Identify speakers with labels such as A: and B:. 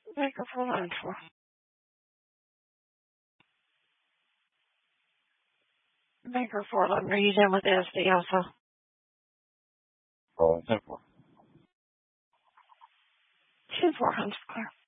A: Baker 494. Baker 411. Are you done with SD also?
B: Rolling 10-4.
A: 2-4, Hunts clear.